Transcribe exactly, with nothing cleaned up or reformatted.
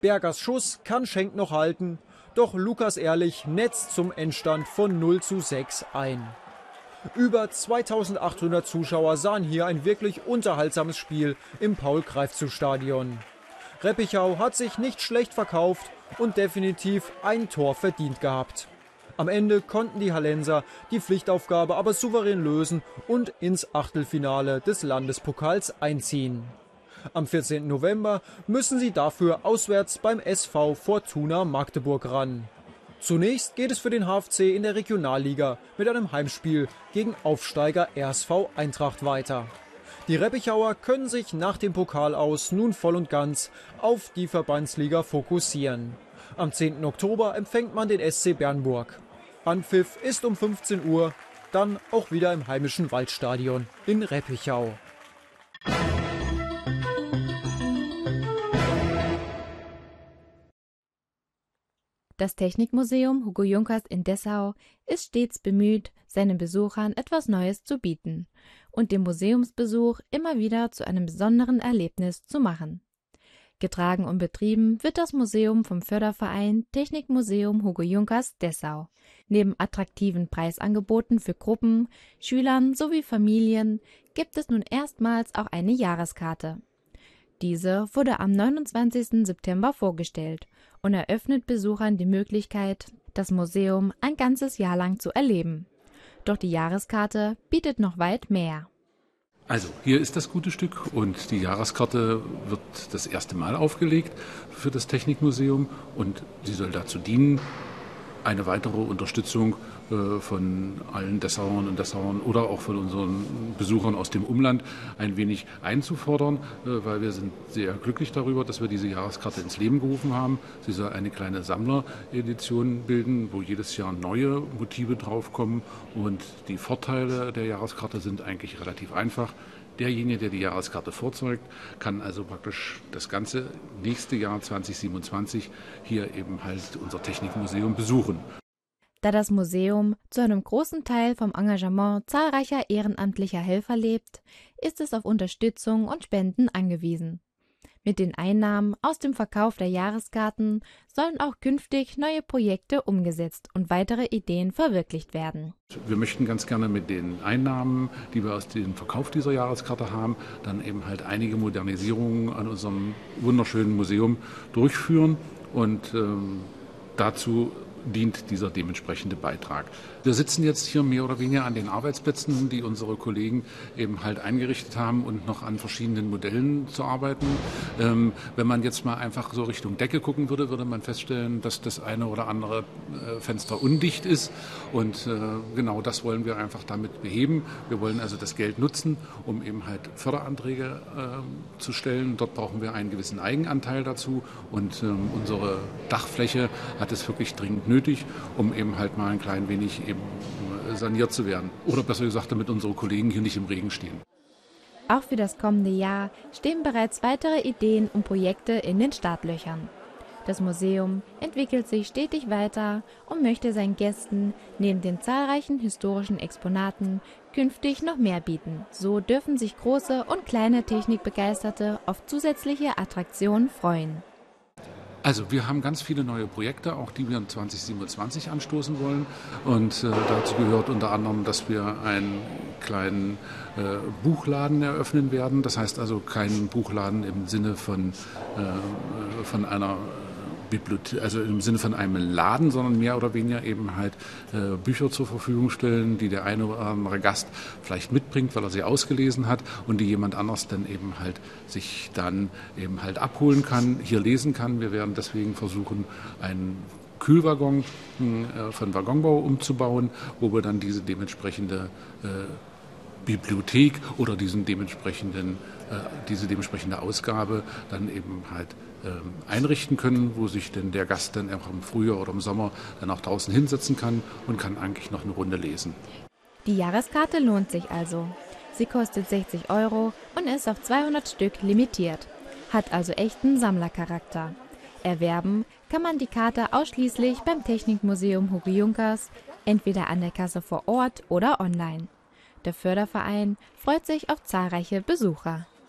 Bergers Schuss kann Schenk noch halten, doch Lukas Ehrlich netzt zum Endstand von null zu sechs ein. Über zweitausendachthundert Zuschauer sahen hier ein wirklich unterhaltsames Spiel im Paul-Greifzu-Stadion. Reppichau hat sich nicht schlecht verkauft und definitiv ein Tor verdient gehabt. Am Ende konnten die Hallenser die Pflichtaufgabe aber souverän lösen und ins Achtelfinale des Landespokals einziehen. Am vierzehnten November müssen sie dafür auswärts beim S V Fortuna Magdeburg ran. Zunächst geht es für den H F C in der Regionalliga mit einem Heimspiel gegen Aufsteiger R S V Eintracht weiter. Die Reppichauer können sich nach dem Pokal aus nun voll und ganz auf die Verbandsliga fokussieren. Am zehnten Oktober empfängt man den S C Bernburg. Anpfiff ist um fünfzehn Uhr, dann auch wieder im heimischen Waldstadion in Reppichau. Das Technikmuseum Hugo Junkers in Dessau ist stets bemüht, seinen Besuchern etwas Neues zu bieten und den Museumsbesuch immer wieder zu einem besonderen Erlebnis zu machen. Getragen und betrieben wird das Museum vom Förderverein Technikmuseum Hugo Junkers Dessau. Neben attraktiven Preisangeboten für Gruppen, Schülern sowie Familien gibt es nun erstmals auch eine Jahreskarte. Diese wurde am neunundzwanzigsten September vorgestellt und eröffnet Besuchern die Möglichkeit, das Museum ein ganzes Jahr lang zu erleben. Doch die Jahreskarte bietet noch weit mehr. Also hier ist das gute Stück und die Jahreskarte wird das erste Mal aufgelegt für das Technikmuseum und sie soll dazu dienen, eine weitere Unterstützung äh, von allen Dessauern und Dessauern oder auch von unseren Besuchern aus dem Umland ein wenig einzufordern, äh, weil wir sind sehr glücklich darüber, dass wir diese Jahreskarte ins Leben gerufen haben. Sie soll eine kleine Sammleredition bilden, wo jedes Jahr neue Motive draufkommen und die Vorteile der Jahreskarte sind eigentlich relativ einfach. Derjenige, der die Jahreskarte vorzeugt, kann also praktisch das ganze nächste Jahr zwanzig siebenundzwanzig hier eben halt unser Technikmuseum besuchen. Da das Museum zu einem großen Teil vom Engagement zahlreicher ehrenamtlicher Helfer lebt, ist es auf Unterstützung und Spenden angewiesen. Mit den Einnahmen aus dem Verkauf der Jahreskarten sollen auch künftig neue Projekte umgesetzt und weitere Ideen verwirklicht werden. Wir möchten ganz gerne mit den Einnahmen, die wir aus dem Verkauf dieser Jahreskarte haben, dann eben halt einige Modernisierungen an unserem wunderschönen Museum durchführen und ähm, dazu dient dieser dementsprechende Beitrag. Wir sitzen jetzt hier mehr oder weniger an den Arbeitsplätzen, die unsere Kollegen eben halt eingerichtet haben und noch an verschiedenen Modellen zu arbeiten. Ähm, wenn man jetzt mal einfach so Richtung Decke gucken würde, würde man feststellen, dass das eine oder andere äh, Fenster undicht ist und äh, genau das wollen wir einfach damit beheben. Wir wollen also das Geld nutzen, um eben halt Förderanträge äh, zu stellen. Dort brauchen wir einen gewissen Eigenanteil dazu und ähm, unsere Dachfläche hat es wirklich dringend nötig, um eben halt mal ein klein wenig eben saniert zu werden. Oder besser gesagt, damit unsere Kollegen hier nicht im Regen stehen. Auch für das kommende Jahr stehen bereits weitere Ideen und Projekte in den Startlöchern. Das Museum entwickelt sich stetig weiter und möchte seinen Gästen neben den zahlreichen historischen Exponaten künftig noch mehr bieten. So dürfen sich große und kleine Technikbegeisterte auf zusätzliche Attraktionen freuen. Also wir haben ganz viele neue Projekte, auch die wir in zwanzig siebenundzwanzig anstoßen wollen. Und äh, dazu gehört unter anderem, dass wir einen kleinen äh, Buchladen eröffnen werden. Das heißt also keinen Buchladen im Sinne von, äh, von einer Bibliothek, also im Sinne von einem Laden, sondern mehr oder weniger eben halt äh, Bücher zur Verfügung stellen, die der eine oder andere Gast vielleicht mitbringt, weil er sie ausgelesen hat und die jemand anders dann eben halt sich dann eben halt abholen kann, hier lesen kann. Wir werden deswegen versuchen, einen Kühlwaggon äh, von Waggonbau umzubauen, wo wir dann diese dementsprechende äh, Bibliothek oder diesen dementsprechenden, äh, diese dementsprechende Ausgabe dann eben halt ähm, einrichten können, wo sich denn der Gast dann auch im Frühjahr oder im Sommer dann auch draußen hinsetzen kann und kann eigentlich noch eine Runde lesen. Die Jahreskarte lohnt sich also. Sie kostet sechzig Euro und ist auf zweihundert Stück limitiert, hat also echten Sammlercharakter. Erwerben kann man die Karte ausschließlich beim Technikmuseum Hugo Junkers, entweder an der Kasse vor Ort oder online. Der Förderverein freut sich auf zahlreiche Besucher.